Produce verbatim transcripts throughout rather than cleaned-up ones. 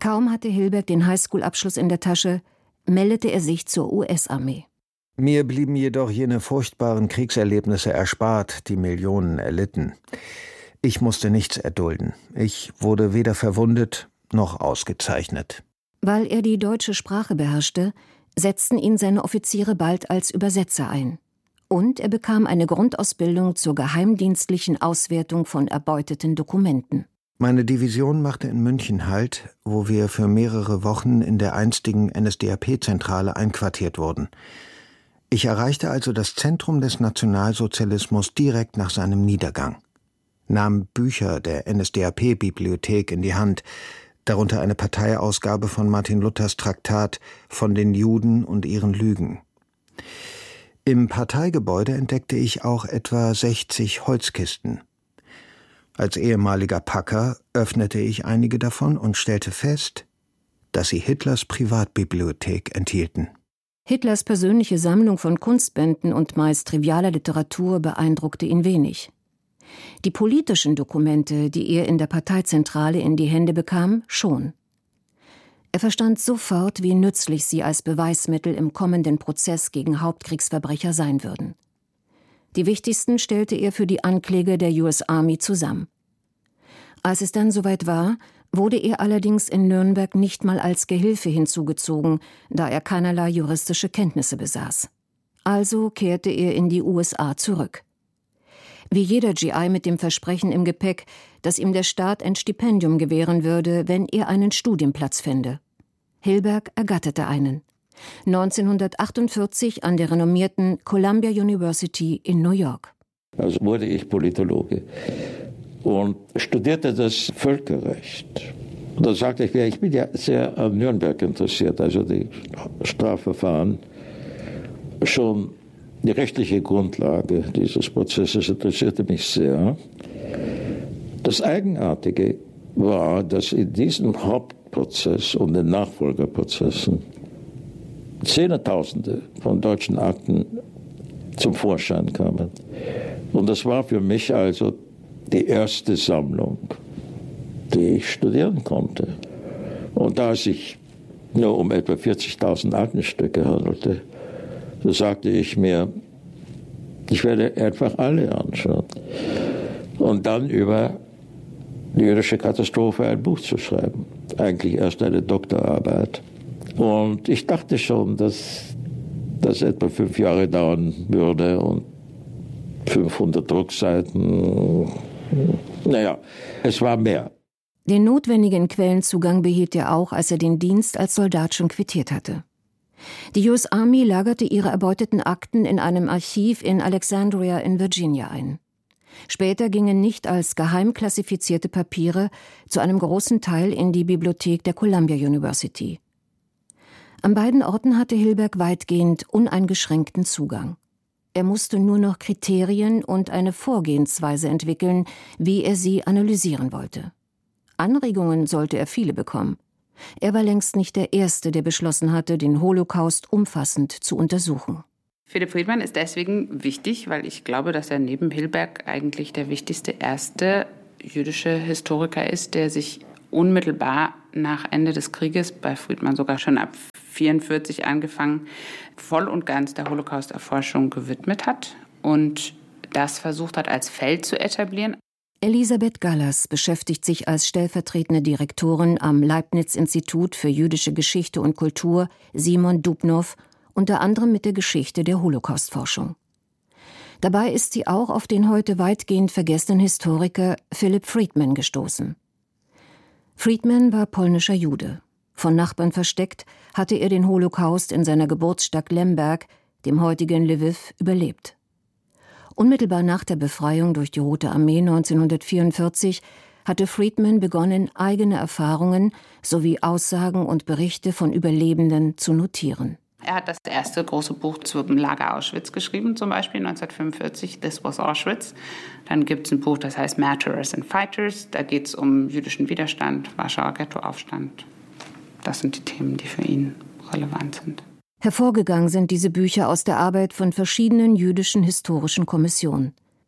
Kaum hatte Hilberg den Highschool-Abschluss in der Tasche, meldete er sich zur U S-Armee. Mir blieben jedoch jene furchtbaren Kriegserlebnisse erspart, die Millionen erlitten. Ich musste nichts erdulden. Ich wurde weder verwundet noch ausgezeichnet. Weil er die deutsche Sprache beherrschte, setzten ihn seine Offiziere bald als Übersetzer ein. Und er bekam eine Grundausbildung zur geheimdienstlichen Auswertung von erbeuteten Dokumenten. Meine Division machte in München Halt, wo wir für mehrere Wochen in der einstigen N S D A P-Zentrale einquartiert wurden. Ich erreichte also das Zentrum des Nationalsozialismus direkt nach seinem Niedergang, nahm Bücher der N S D A P-Bibliothek in die Hand, darunter eine Parteiausgabe von Martin Luthers Traktat von den Juden und ihren Lügen. Im Parteigebäude entdeckte ich auch etwa sechzig Holzkisten. Als ehemaliger Packer öffnete ich einige davon und stellte fest, dass sie Hitlers Privatbibliothek enthielten. Hitlers persönliche Sammlung von Kunstbänden und meist trivialer Literatur beeindruckte ihn wenig. Die politischen Dokumente, die er in der Parteizentrale in die Hände bekam, schon. Er verstand sofort, wie nützlich sie als Beweismittel im kommenden Prozess gegen Hauptkriegsverbrecher sein würden. Die wichtigsten stellte er für die Ankläger der U S Army zusammen. Als es dann soweit war, wurde er allerdings in Nürnberg nicht mal als Gehilfe hinzugezogen, da er keinerlei juristische Kenntnisse besaß. Also kehrte er in die U S A zurück. Wie jeder G I mit dem Versprechen im Gepäck, dass ihm der Staat ein Stipendium gewähren würde, wenn er einen Studienplatz fände. Hilberg ergatterte einen. neunzehnhundertachtundvierzig an der renommierten Columbia University in New York. Also wurde ich Politologe und studierte das Völkerrecht. Und da sagte ich mir, ich bin ja sehr an Nürnberg interessiert, also die Strafverfahren. Schon die rechtliche Grundlage dieses Prozesses interessierte mich sehr. Das Eigenartige war, dass in diesem Hauptprozess und den Nachfolgerprozessen Zehntausende von deutschen Akten zum Vorschein kamen. Und das war für mich also die erste Sammlung, die ich studieren konnte. Und da es sich nur um etwa vierzigtausend Aktenstücke handelte, so sagte ich mir, ich werde einfach alle anschauen. Und dann über die jüdische Katastrophe ein Buch zu schreiben. Eigentlich erst eine Doktorarbeit. Und ich dachte schon, dass das etwa fünf Jahre dauern würde und fünfhundert Druckseiten. Naja, es war mehr. Den notwendigen Quellenzugang behielt er auch, als er den Dienst als Soldat schon quittiert hatte. Die U S Army lagerte ihre erbeuteten Akten in einem Archiv in Alexandria in Virginia ein. Später gingen nicht als geheim klassifizierte Papiere zu einem großen Teil in die Bibliothek der Columbia University. An beiden Orten hatte Hilberg weitgehend uneingeschränkten Zugang. Er musste nur noch Kriterien und eine Vorgehensweise entwickeln, wie er sie analysieren wollte. Anregungen sollte er viele bekommen. Er war längst nicht der Erste, der beschlossen hatte, den Holocaust umfassend zu untersuchen. Philipp Friedman ist deswegen wichtig, weil ich glaube, dass er neben Hilberg eigentlich der wichtigste erste jüdische Historiker ist, der sich unmittelbar nach Ende des Krieges, bei Friedman sogar schon ab vierundvierzig angefangen, voll und ganz der Holocaust-Erforschung gewidmet hat und das versucht hat, als Feld zu etablieren. Elisabeth Gallas beschäftigt sich als stellvertretende Direktorin am Leibniz-Institut für jüdische Geschichte und Kultur Simon Dubnow unter anderem mit der Geschichte der Holocaust-Forschung. Dabei ist sie auch auf den heute weitgehend vergessenen Historiker Philipp Friedman gestoßen. Friedman war polnischer Jude. Von Nachbarn versteckt hatte er den Holocaust in seiner Geburtsstadt Lemberg, dem heutigen Lwiw, überlebt. Unmittelbar nach der Befreiung durch die Rote Armee neunzehnhundertvierundvierzig hatte Friedman begonnen, eigene Erfahrungen sowie Aussagen und Berichte von Überlebenden zu notieren. Er hat das erste große Buch zum Lager Auschwitz geschrieben, zum Beispiel neunzehnhundertfünfundvierzig, This Was Auschwitz. Dann gibt es ein Buch, das heißt Martyrs and Fighters. Da geht es um jüdischen Widerstand, Warschauer Ghettoaufstand. Das sind die Themen, die für ihn relevant sind. Hervorgegangen sind diese Bücher aus der Arbeit von verschiedenen jüdischen historischen Kommissionen.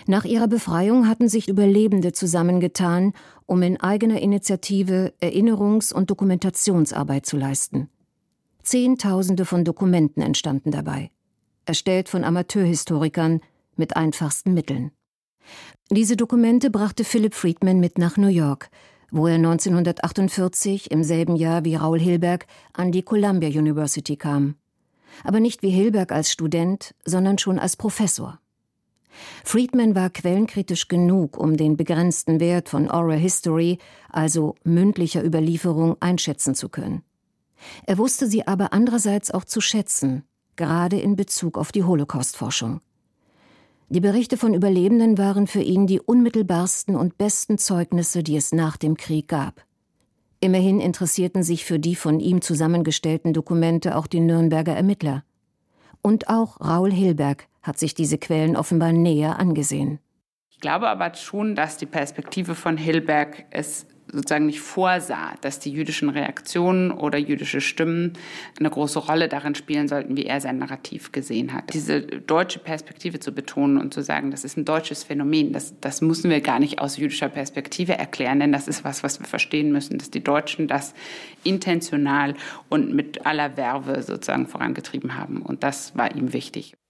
Nach ihrer Befreiung hatten sich Überlebende zusammengetan, um in eigener Initiative Erinnerungs- und Dokumentationsarbeit zu leisten. Zehntausende von Dokumenten entstanden dabei, erstellt von Amateurhistorikern mit einfachsten Mitteln. Diese Dokumente brachte Philip Friedman mit nach New York, wo er neunzehnhundertachtundvierzig, im selben Jahr wie Raoul Hilberg, an die Columbia University kam. Aber nicht wie Hilberg als Student, sondern schon als Professor. Friedman war quellenkritisch genug, um den begrenzten Wert von Oral History, also mündlicher Überlieferung, einschätzen zu können. Er wusste sie aber andererseits auch zu schätzen, gerade in Bezug auf die Holocaust-Forschung. Die Berichte von Überlebenden waren für ihn die unmittelbarsten und besten Zeugnisse, die es nach dem Krieg gab. Immerhin interessierten sich für die von ihm zusammengestellten Dokumente auch die Nürnberger Ermittler. Und auch Raoul Hilberg hat sich diese Quellen offenbar näher angesehen. Ich glaube aber schon, dass die Perspektive von Hilberg es sozusagen nicht vorsah, dass die jüdischen Reaktionen oder jüdische Stimmen eine große Rolle darin spielen sollten, wie er sein Narrativ gesehen hat. Diese deutsche Perspektive zu betonen und zu sagen, das ist ein deutsches Phänomen, das, das müssen wir gar nicht aus jüdischer Perspektive erklären, denn das ist was, was wir verstehen müssen, dass die Deutschen das intentional und mit aller Verve sozusagen vorangetrieben haben. Und das war ihm wichtig.